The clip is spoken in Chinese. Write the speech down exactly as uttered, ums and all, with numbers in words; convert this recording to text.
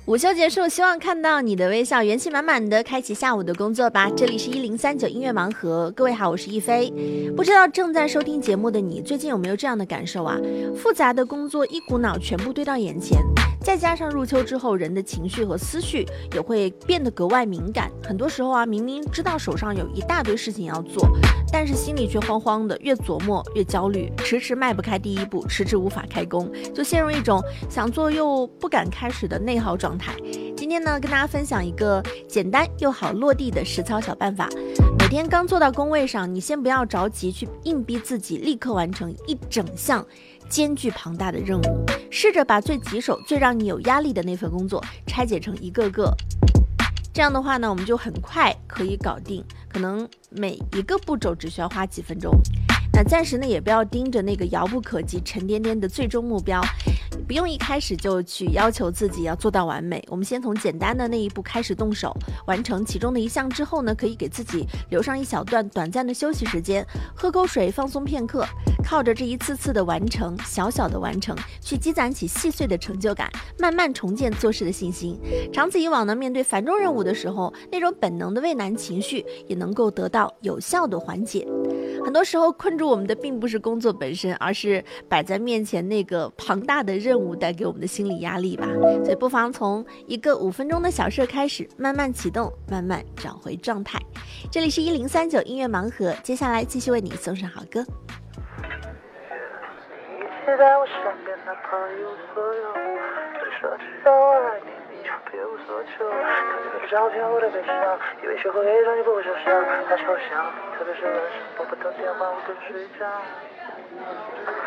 午休结束，希望看到你的微笑，元气满满的开启下午的工作吧。这里是一零三九音乐盲盒，各位好，我是一飞。不知道正在收听节目的你，最近有没有这样的感受啊？复杂的工作一股脑全部堆到眼前，再加上入秋之后，人的情绪和思绪也会变得格外敏感。很多时候啊，明明知道手上有一大堆事情要做，但是心里却慌慌的，越琢磨越焦虑，迟迟迈不开第一步，迟迟无法开工，就陷入一种想做又不敢开始的内耗状态。今天呢，跟大家分享一个简单又好落地的实操小办法。每天刚坐到工位上，你先不要着急去硬逼自己立刻完成一整项艰巨庞大的任务，试着把最棘手、最让你有压力的那份工作拆解成一个个。这样的话呢，我们就很快可以搞定，可能每一个步骤只需要花几分钟。那暂时呢，也不要盯着那个遥不可及、沉甸甸的最终目标，不用一开始就去要求自己要做到完美。我们先从简单的那一步开始动手，完成其中的一项之后呢，可以给自己留上一小段短暂的休息时间，喝口水，放松片刻。靠着这一次次的完成，小小的完成，去积攒起细碎的成就感，慢慢重建做事的信心。长此以往呢，面对繁重任务的时候，那种本能的畏难情绪也能够得到有效的缓解。很多时候困住我们的并不是工作本身，而是摆在面前那个庞大的任务带给我们的心理压力吧。所以不妨从一个五分钟的小事开始，慢慢启动，慢慢找回状态。这里是一零三九音乐盲盒，接下来继续为你送上好歌。 你在我身边，哪怕一无所有，对说只要我爱你，你就别无所求。看着你的照片，我的悲伤，以为学会伪装就不会受伤，太抽象，特别是晚上拨不到电话，我更睡着。